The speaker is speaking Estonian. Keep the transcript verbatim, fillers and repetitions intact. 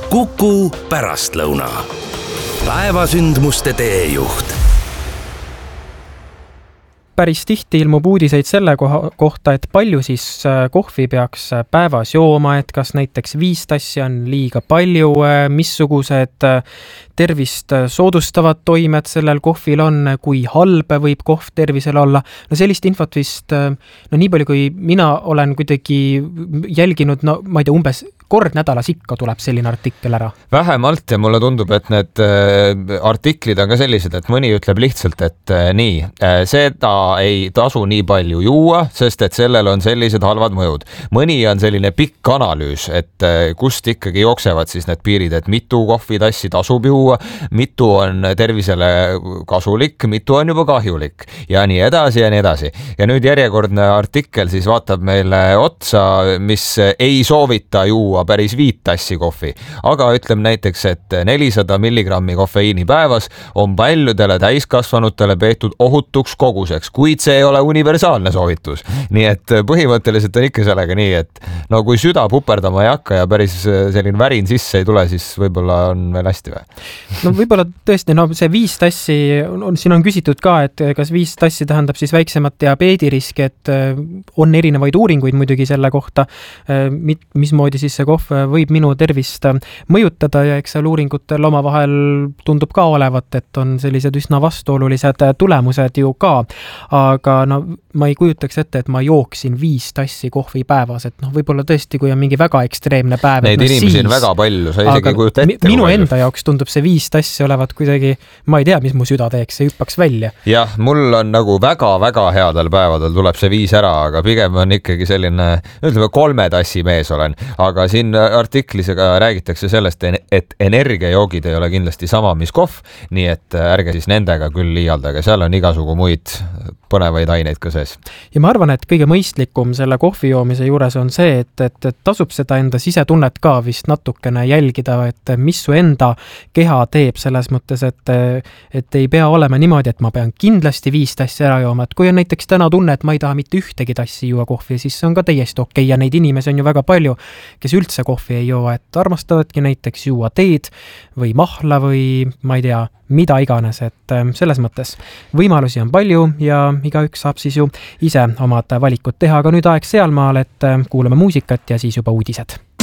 Kuku pärastlõuna. Päevasündmuste teejuht. Päris tihti ilmub uudiseid selle kohta, et palju siis kohvi peaks päevas jooma, et kas näiteks viis tassi on liiga palju, missugused tervist soodustavad toimed sellel kohvil on, kui halb võib kohv tervisele olla. No sellist infot vist, no nii palju kui mina olen kuidagi jälginud, no ma ei tea, umbes kord nädalas ikka tuleb selline artikkel ära. Vähemalt ja mulle tundub, et need artiklid on ka sellised, et mõni ütleb lihtsalt, et nii, seda ei tasu nii palju juua, sest et sellel on sellised halvad mõjud. Mõni on selline pikk analüüs, et kust ikkagi jooksevad siis need piirid, et mitu kohvitassi tasub juua, mitu on tervisele kasulik, mitu on juba kahjulik ja nii edasi ja nii edasi. Ja nüüd järjekordne artikkel siis vaatab meile otsa, mis ei soovita juua päris viit tassi kohvi, aga ütleb näiteks, et nelisada milligrammi kofeiini päevas on paljudele täiskasvanutele peetud ohutuks koguseks, kuid see ei ole universaalne soovitus. Nii et põhimõtteliselt on ikka sellega nii, et no kui süda puperdama ei hakka ja päris selline värin sisse ei tule, siis võib-olla on veel hästi või? No võib-olla tõesti, no see viis tassi, on, siin on küsitud ka, et kas viis tassi tähendab siis väiksemat diabeediriski, et on erinevaid uuringuid muidugi selle kohta, mismoodi siis see kohv võib minu tervist mõjutada ja eks seal uuringutel omavahel tundub ka olevat, et on sellised üsna vastuolulised tulemused ju ka, aga no ma ei kujutaks ette, et ma jooksin viis tassi kohvi päevas, et noh, võib-olla tõesti, kui on mingi väga ekstreemne päev. Neid no, inimesi on väga palju, sa isegi ei kujuta ette. Minu enda jaoks tundub see viis tassi olevat kuidagi, ma ei tea, mis mu süda teeks, see hüppaks välja. Jah, mul on nagu väga-väga headel päevadel tuleb see viis ära, aga pigem on ikkagi selline, ütleme kolme tassi mees olen, aga siin artiklis räägitakse sellest, et energiajoogid ei ole kindlasti sama, mis kohv, nii et ärge siis nendega küll liialdage, seal on igasugu muid põnevaid aineid ka sees. Ja ma arvan, et kõige mõistlikum selle kohvi joomise juures on see, et, et, et tasub seda enda sisetunnet ka vist natukene jälgida, et mis su enda keha teeb selles mõttes, et, et ei pea olema niimoodi, et ma pean kindlasti viis tassi ära jooma, et kui on näiteks täna tunne, et ma ei taha mitte ühtegi tassi juua kohvi, siis see on ka täiesti okei ja neid inimesi on ju väga palju, kes üldse kohvi ei joo, et armastavadki näiteks juua teed või mahla või ma ei tea, mida iganes, et selles mõttes võimalusi on palju ja igaüks saab siis ju ise omad valikud teha, aga nüüd aeg sealmaal, et kuulame muusikat ja siis juba uudised.